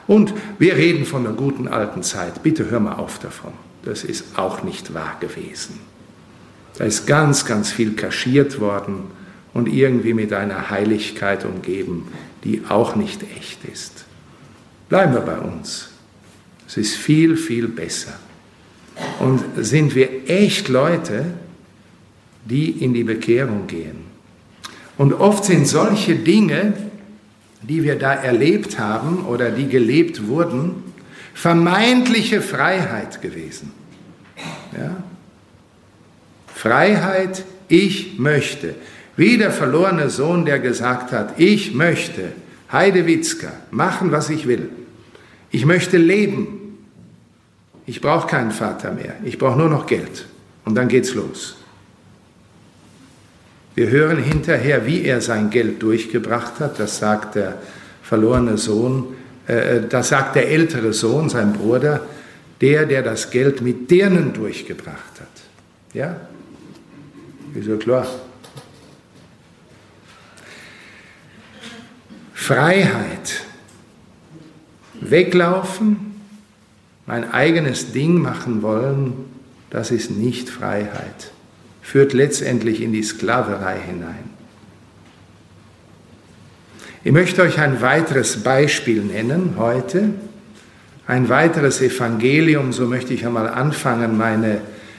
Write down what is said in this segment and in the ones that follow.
Und wir reden von der guten alten Zeit. Bitte hör mal auf davon. Das ist auch nicht wahr gewesen. Da ist ganz, ganz viel kaschiert worden und irgendwie mit einer Heiligkeit umgeben, die auch nicht echt ist. Bleiben wir bei uns. Es ist viel, viel besser. Und sind wir echt Leute, die in die Bekehrung gehen. Und oft sind solche Dinge, die wir da erlebt haben oder die gelebt wurden, vermeintliche Freiheit gewesen. Ja? Freiheit, ich möchte. Wie der verlorene Sohn, der gesagt hat, ich möchte, Heidewitzka, machen, was ich will. Ich möchte leben. Ich brauche keinen Vater mehr. Ich brauche nur noch Geld. Und dann geht's los. Wir hören hinterher, wie er sein Geld durchgebracht hat. Das sagt der verlorene Sohn, das sagt der ältere Sohn, sein Bruder, der das Geld mit Dirnen durchgebracht hat. Ja? Ist ja klar. Freiheit. Weglaufen, mein eigenes Ding machen wollen, das ist nicht Freiheit. Führt letztendlich in die Sklaverei hinein. Ich möchte euch ein weiteres Beispiel nennen heute, ein weiteres Evangelium, so möchte ich einmal anfangen, meine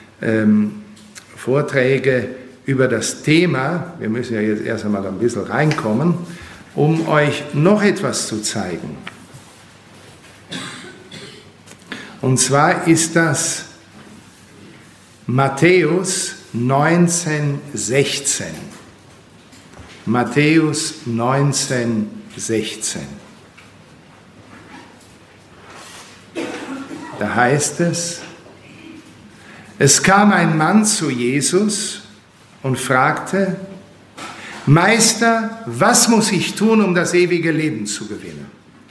Vorträge über das Thema, wir müssen ja jetzt erst einmal ein bisschen reinkommen, um euch noch etwas zu zeigen. Und zwar ist das Matthäus 19,16. Matthäus 19,16. Da heißt es, es kam ein Mann zu Jesus und fragte, Meister, was muss ich tun, um das ewige Leben zu gewinnen?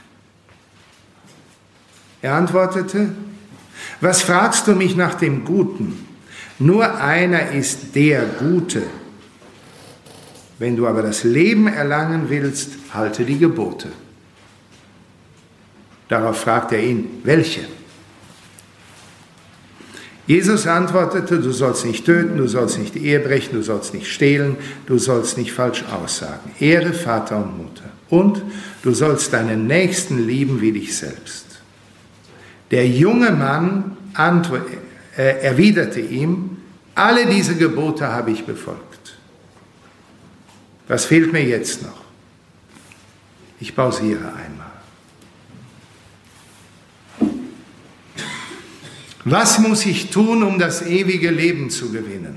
Er antwortete, was fragst du mich nach dem Guten? Nur einer ist der Gute. Wenn du aber das Leben erlangen willst, halte die Gebote. Darauf fragt er ihn, welche? Jesus antwortete, du sollst nicht töten, du sollst nicht die Ehe brechen, du sollst nicht stehlen, du sollst nicht falsch aussagen. Ehre Vater und Mutter. Und du sollst deinen Nächsten lieben wie dich selbst. Der junge Mann erwiderte ihm, alle diese Gebote habe ich befolgt. Was fehlt mir jetzt noch? Ich pausiere einmal. Was muss ich tun, um das ewige Leben zu gewinnen?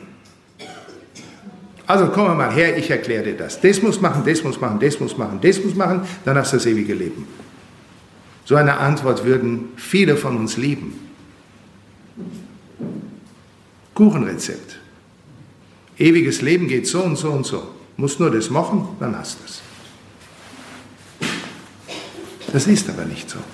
Also komm mal her, ich erkläre dir das. Das muss machen, das muss machen, das muss machen, das muss machen, dann hast du das ewige Leben. So eine Antwort würden viele von uns lieben. Kuchenrezept. Ewiges Leben geht so und so und so. Musst nur das machen, dann hast du es. Das ist aber nicht so.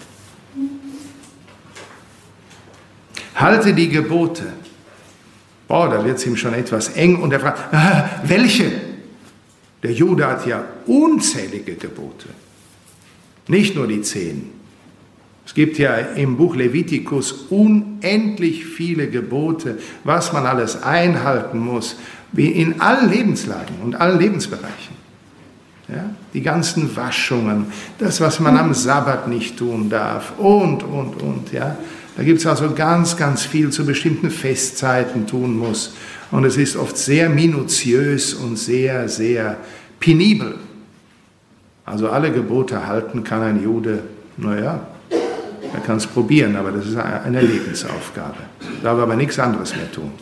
Halte die Gebote. Boah, da wird es ihm schon etwas eng und er fragt, welche? Der Jude hat ja unzählige Gebote. Nicht nur die 10. Es gibt ja im Buch Levitikus unendlich viele Gebote, was man alles einhalten muss, wie in allen Lebenslagen und allen Lebensbereichen. Ja? Die ganzen Waschungen, das, was man am Sabbat nicht tun darf und. Ja? Da gibt es also ganz, ganz viel zu bestimmten Festzeiten tun muss. Und es ist oft sehr minutiös und sehr, sehr penibel. Also alle Gebote halten kann ein Jude, naja, er kann es probieren, aber das ist eine Lebensaufgabe. Darf aber nichts anderes mehr tun.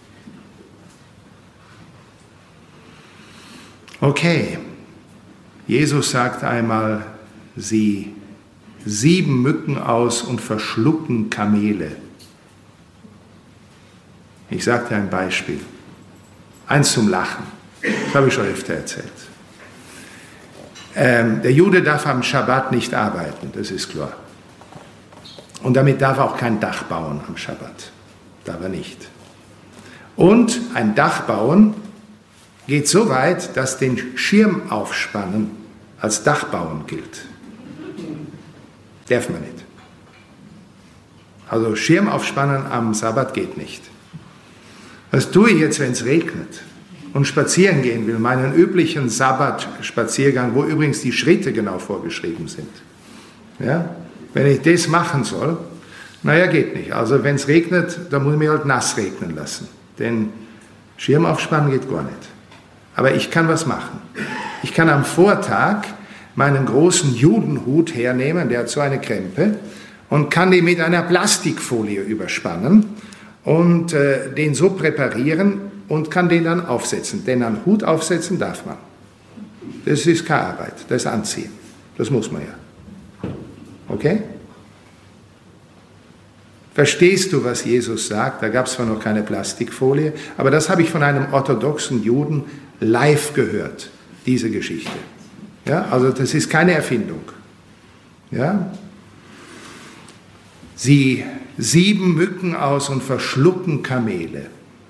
Okay, Jesus sagt einmal, sie sieben Mücken aus und verschlucken Kamele. Ich sage dir ein Beispiel. Eins zum Lachen. Das habe ich schon öfter erzählt. Der Jude darf am Schabbat nicht arbeiten, das ist klar. Und damit darf er auch kein Dach bauen am Schabbat. Darf er nicht. Und ein Dach bauen geht so weit, dass den Schirm aufspannen als Dachbauen gilt. Darf man nicht. Also Schirm aufspannen am Sabbat geht nicht. Was tue ich jetzt, wenn es regnet und spazieren gehen will? Meinen üblichen Sabbat-Spaziergang, wo übrigens die Schritte genau vorgeschrieben sind. Ja? Wenn ich das machen soll, naja, geht nicht. Also wenn es regnet, dann muss ich mich halt nass regnen lassen. Denn Schirm aufspannen geht gar nicht. Aber ich kann was machen. Ich kann am Vortag meinen großen Judenhut hernehmen, der hat so eine Krempe, und kann den mit einer Plastikfolie überspannen und den so präparieren und kann den dann aufsetzen. Denn einen Hut aufsetzen darf man. Das ist keine Arbeit, das ist Anziehen. Das muss man ja. Okay? Verstehst du, was Jesus sagt? Da gab es zwar noch keine Plastikfolie, aber das habe ich von einem orthodoxen Juden live gehört, diese Geschichte. Ja, also das ist keine Erfindung. Ja? Sie sieben Mücken aus und verschlucken Kamele.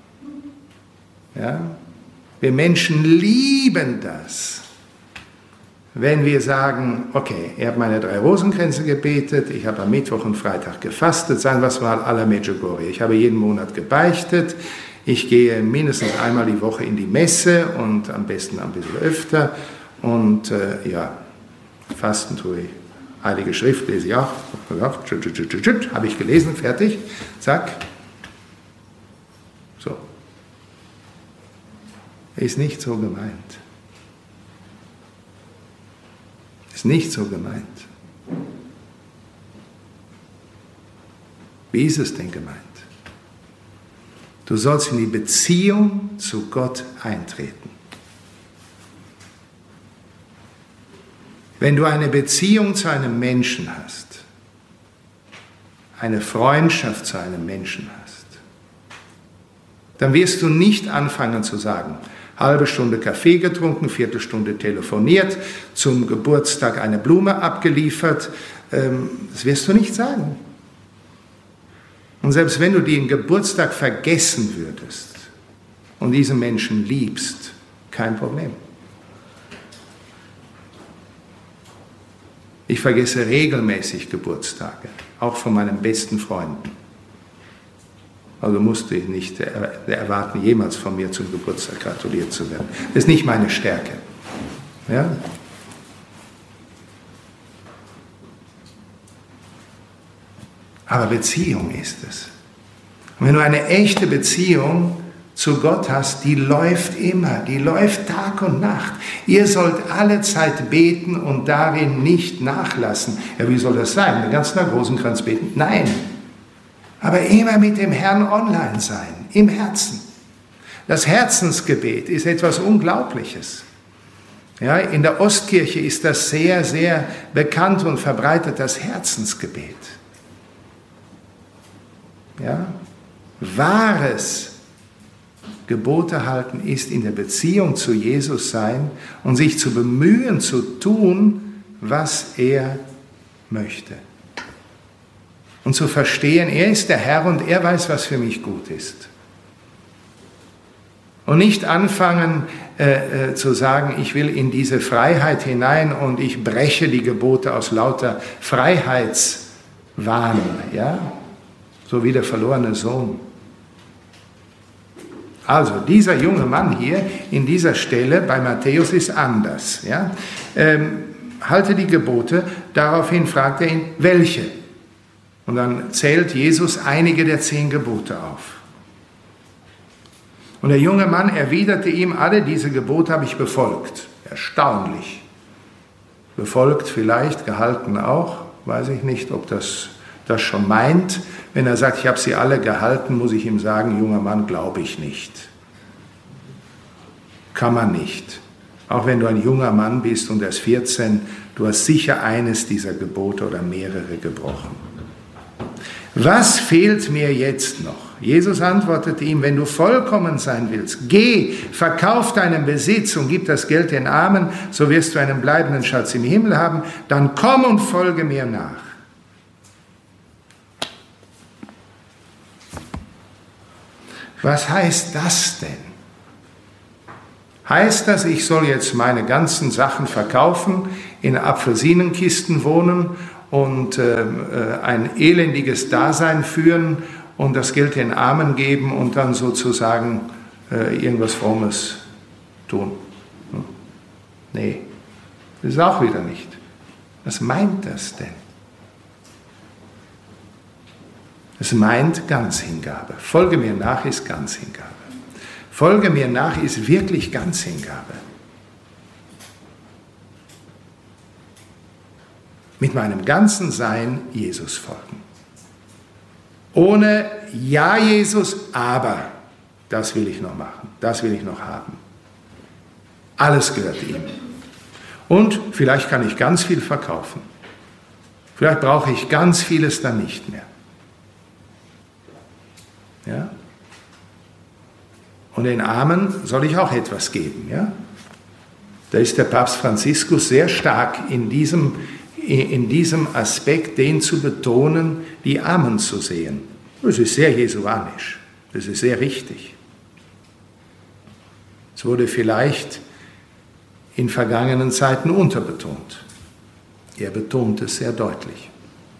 Ja? Wir Menschen lieben das, wenn wir sagen, okay, ich habe meine 3 Rosenkränze gebetet, ich habe am Mittwoch und Freitag gefastet, sein was war alla Medjugorje. Ich habe jeden Monat gebeichtet, ich gehe mindestens einmal die Woche in die Messe und am besten ein bisschen öfter und fasten tue ich. Heilige Schrift lese ich auch, habe ich gelesen, fertig, zack. So. Ist nicht so gemeint. Ist nicht so gemeint. Wie ist es denn gemeint? Du sollst in die Beziehung zu Gott eintreten. Wenn du eine Beziehung zu einem Menschen hast, eine Freundschaft zu einem Menschen hast, dann wirst du nicht anfangen zu sagen, halbe Stunde Kaffee getrunken, Viertelstunde telefoniert, zum Geburtstag eine Blume abgeliefert. Das wirst du nicht sagen. Und selbst wenn du den Geburtstag vergessen würdest und diesen Menschen liebst, kein Problem. Ich vergesse regelmäßig Geburtstage, auch von meinen besten Freunden. Also musste ich nicht erwarten, jemals von mir zum Geburtstag gratuliert zu werden. Das ist nicht meine Stärke. Ja? Aber Beziehung ist es. Und wenn du eine echte Beziehung zu Gott hast, die läuft immer, die läuft Tag und Nacht. Ihr sollt alle Zeit beten und darin nicht nachlassen. Ja, wie soll das sein? Den ganzen Tag Rosenkranz beten? Nein. Aber immer mit dem Herrn online sein, im Herzen. Das Herzensgebet ist etwas Unglaubliches. Ja, in der Ostkirche ist das sehr, sehr bekannt und verbreitet, das Herzensgebet. Ja? Wahres Gebote halten ist in der Beziehung zu Jesus sein und sich zu bemühen, zu tun, was er möchte. Und zu verstehen, er ist der Herr und er weiß, was für mich gut ist. Und nicht anfangen zu sagen, ich will in diese Freiheit hinein und ich breche die Gebote aus lauter Freiheitswahn, ja? So wie der verlorene Sohn. Also, dieser junge Mann hier in dieser Stelle bei Matthäus ist anders. Ja? Halte die Gebote, daraufhin fragt er ihn, welche? Und dann zählt Jesus einige der 10 Gebote auf. Und der junge Mann erwiderte ihm, alle diese Gebote habe ich befolgt. Erstaunlich. Befolgt vielleicht, gehalten auch. Weiß ich nicht, ob das schon meint. Wenn er sagt, ich habe sie alle gehalten, muss ich ihm sagen, junger Mann, glaube ich nicht. Kann man nicht. Auch wenn du ein junger Mann bist und erst 14, du hast sicher eines dieser Gebote oder mehrere gebrochen. Was fehlt mir jetzt noch? Jesus antwortete ihm, wenn du vollkommen sein willst, geh, verkauf deinen Besitz und gib das Geld den Armen, so wirst du einen bleibenden Schatz im Himmel haben, dann komm und folge mir nach. Was heißt das denn? Heißt das, ich soll jetzt meine ganzen Sachen verkaufen, in Apfelsinenkisten wohnen und ein elendiges Dasein führen und das Geld den Armen geben und dann sozusagen irgendwas Frommes tun. Nee, das ist auch wieder nicht. Was meint das denn? Es meint Ganzhingabe. Folge mir nach ist Ganzhingabe. Folge mir nach ist wirklich Ganzhingabe. Mit meinem ganzen Sein Jesus folgen. Ohne ja Jesus, aber das will ich noch machen, das will ich noch haben. Alles gehört ihm. Und vielleicht kann ich ganz viel verkaufen. Vielleicht brauche ich ganz vieles dann nicht mehr. Ja? Und den Armen soll ich auch etwas geben. Ja? Da ist der Papst Franziskus sehr stark in diesem Aspekt, den zu betonen, die Armen zu sehen. Das ist sehr jesuanisch. Das ist sehr richtig. Es wurde vielleicht in vergangenen Zeiten unterbetont. Er betont es sehr deutlich.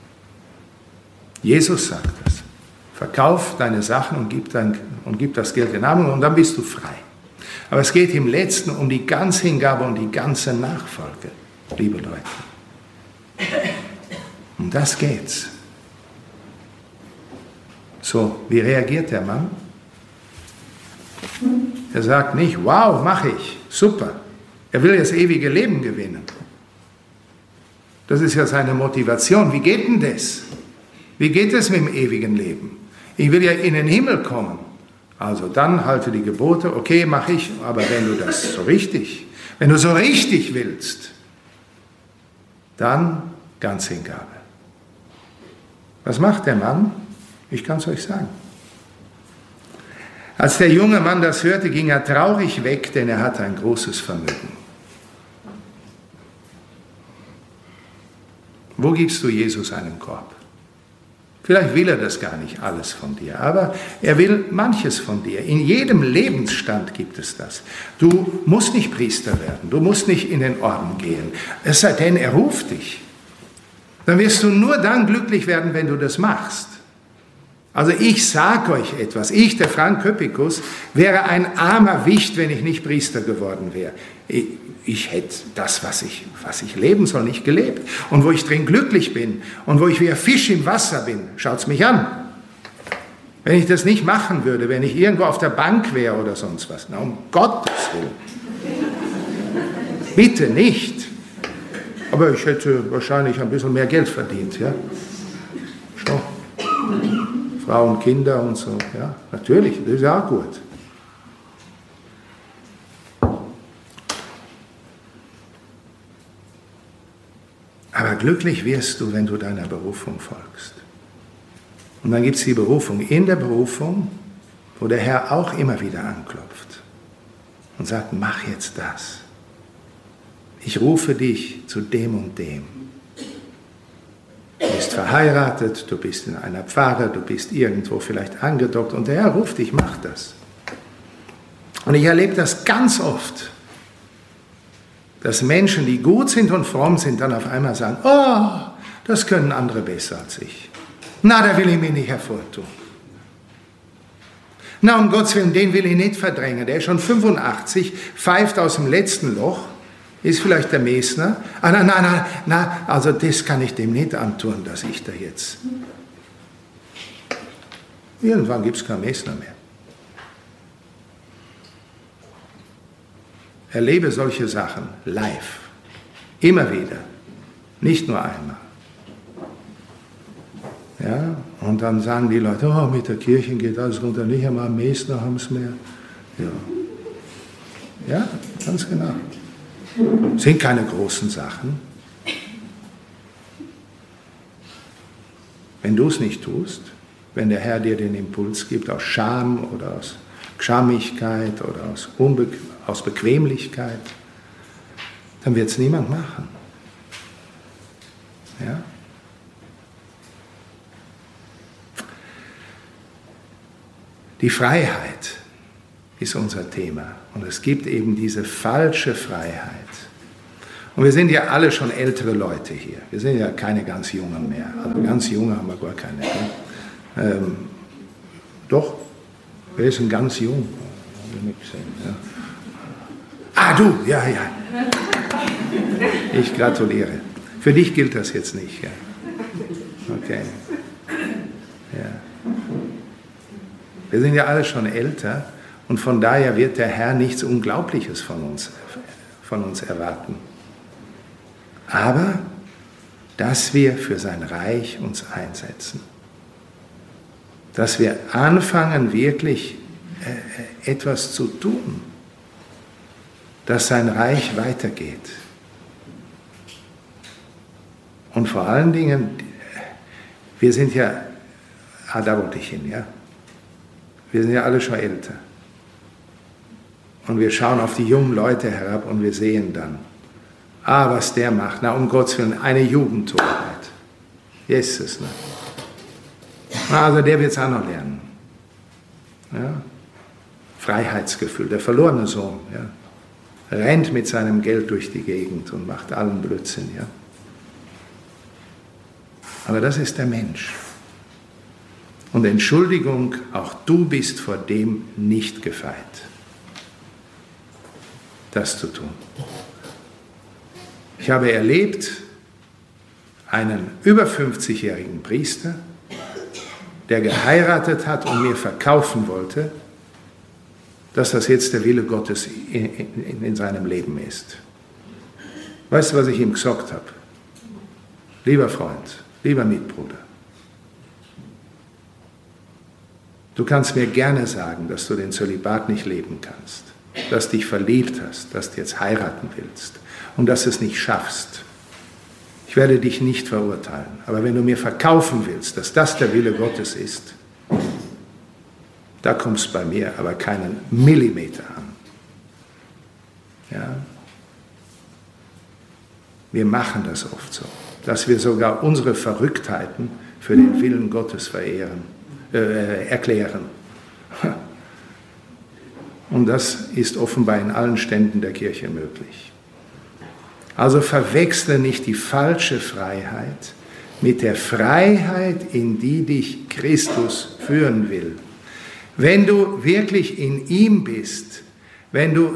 Jesus sagt das. Verkauf deine Sachen und gib das Geld den Armen und dann bist du frei. Aber es geht im Letzten um die Ganzhingabe und die ganze Nachfolge, liebe Leute. Um das geht's. So, wie reagiert der Mann? Er sagt nicht, wow, mache ich, super. Er will das ewige Leben gewinnen. Das ist ja seine Motivation. Wie geht denn das? Wie geht es mit dem ewigen Leben? Ich will ja in den Himmel kommen. Also dann halte die Gebote, okay, mache ich, aber wenn du so richtig willst, dann Ganzhingabe. Was macht der Mann? Ich kann es euch sagen. Als der junge Mann das hörte, ging er traurig weg, denn er hatte ein großes Vermögen. Wo gibst du Jesus einen Korb? Vielleicht will er das gar nicht alles von dir, aber er will manches von dir. In jedem Lebensstand gibt es das. Du musst nicht Priester werden, du musst nicht in den Orden gehen, es sei denn, er ruft dich. Dann wirst du nur dann glücklich werden, wenn du das machst. Also ich sage euch etwas, ich, der Frank Köppikus, wäre ein armer Wicht, wenn ich nicht Priester geworden wäre. Ich hätte das, was ich leben soll, nicht gelebt. Und wo ich drin glücklich bin und wo ich wie ein Fisch im Wasser bin, schaut's mich an. Wenn ich das nicht machen würde, wenn ich irgendwo auf der Bank wäre oder sonst was, na um Gottes Willen. Bitte nicht. Aber ich hätte wahrscheinlich ein bisschen mehr Geld verdient, ja. Schon. Frauen, Kinder und so, ja. Natürlich, das ist ja auch gut. Aber glücklich wirst du, wenn du deiner Berufung folgst. Und dann gibt es die Berufung in der Berufung, wo der Herr auch immer wieder anklopft und sagt, mach jetzt das. Ich rufe dich zu dem und dem. Du bist verheiratet, du bist in einer Pfarre, du bist irgendwo vielleicht angedockt und der Herr ruft dich, mach das. Und ich erlebe das ganz oft, dass Menschen, die gut sind und fromm sind, dann auf einmal sagen, oh, das können andere besser als ich. Na, da will ich mich nicht hervortun. Na, um Gottes Willen, den will ich nicht verdrängen. Der ist schon 85, pfeift aus dem letzten Loch, ist vielleicht der Mesner. Na, also das kann ich dem nicht antun, dass ich da jetzt... Irgendwann gibt es keinen Mesner mehr. Erlebe solche Sachen live, immer wieder, nicht nur einmal. Ja, und dann sagen die Leute, oh, mit der Kirche geht alles runter, nicht einmal Mesner haben es mehr. Ja, ganz genau. Sind keine großen Sachen. Wenn du es nicht tust, wenn der Herr dir den Impuls gibt, aus Scham oder aus Schamigkeit oder aus Bequemlichkeit, dann wird es niemand machen. Ja? Die Freiheit ist unser Thema und es gibt eben diese falsche Freiheit. Und wir sind ja alle schon ältere Leute hier. Wir sind ja keine ganz Jungen mehr. Also ganz Junge haben wir gar keine. Doch, wer ist denn ganz jung? Haben wir nicht gesehen, ja. Ah, du, ja. Ich gratuliere. Für dich gilt das jetzt nicht. Ja. Okay. Ja. Wir sind ja alle schon älter und von daher wird der Herr nichts Unglaubliches von uns erwarten. Aber, dass wir für sein Reich uns einsetzen. Dass wir anfangen, wirklich etwas zu tun. Dass sein Reich weitergeht. Und vor allen Dingen, wir sind ja, da wollte ich hin, ja. Wir sind ja alle schon älter. Und wir schauen auf die jungen Leute herab und wir sehen dann, was der macht, um Gottes Willen, eine Jugendtorheit. Jesus, ne? Also der wird es auch noch lernen. Ja? Freiheitsgefühl, der verlorene Sohn, ja? Rennt mit seinem Geld durch die Gegend und macht allen Blödsinn. Ja? Aber das ist der Mensch. Und Entschuldigung, auch du bist vor dem nicht gefeit, das zu tun. Ich habe erlebt einen über 50-jährigen Priester, der geheiratet hat und mir verkaufen wollte, dass das jetzt der Wille Gottes in seinem Leben ist. Weißt du, was ich ihm gesagt habe? Lieber Freund, lieber Mitbruder, du kannst mir gerne sagen, dass du den Zölibat nicht leben kannst, dass dich verliebt hast, dass du jetzt heiraten willst und dass du es nicht schaffst. Ich werde dich nicht verurteilen, aber wenn du mir verkaufen willst, dass das der Wille Gottes ist, da kommst du bei mir aber keinen Millimeter an. Ja? Wir machen das oft so, dass wir sogar unsere Verrücktheiten für den Willen Gottes erklären. Und das ist offenbar in allen Ständen der Kirche möglich. Also verwechsle nicht die falsche Freiheit mit der Freiheit, in die dich Christus führen will. Wenn du wirklich in ihm bist, wenn du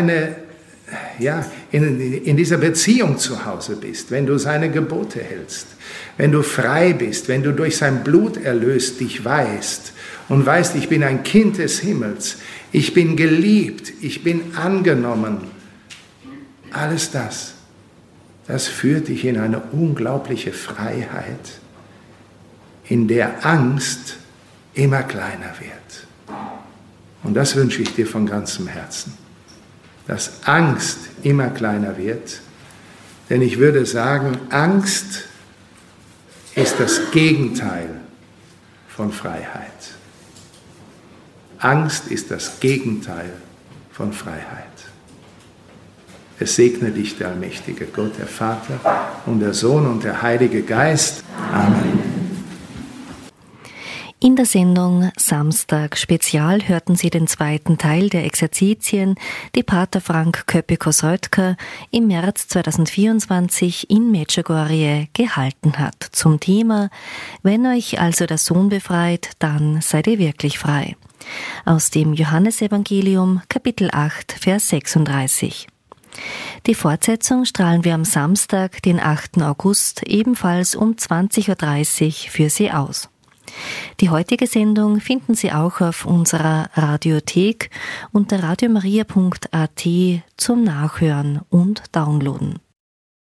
in dieser Beziehung zu Hause bist, wenn du seine Gebote hältst, wenn du frei bist, wenn du durch sein Blut erlöst dich weißt und weißt, ich bin ein Kind des Himmels, ich bin geliebt, ich bin angenommen, alles das führt dich in eine unglaubliche Freiheit, in der Angst immer kleiner wird. Und das wünsche ich dir von ganzem Herzen, dass Angst immer kleiner wird, denn ich würde sagen, Angst ist das Gegenteil von Freiheit. Angst ist das Gegenteil von Freiheit. Es segne dich der allmächtige Gott, der Vater und der Sohn und der Heilige Geist. Amen. In der Sendung Samstag Spezial hörten Sie den zweiten Teil der Exerzitien, die Pater Frank Köppikow-Röttger im März 2024 in Medjugorje gehalten hat, zum Thema »Wenn euch also der Sohn befreit, dann seid ihr wirklich frei«, aus dem Johannesevangelium, Kapitel 8, Vers 36. Die Fortsetzung strahlen wir am Samstag, den 8. August, ebenfalls um 20.30 Uhr für Sie aus. Die heutige Sendung finden Sie auch auf unserer Radiothek unter radiomaria.at zum Nachhören und Downloaden.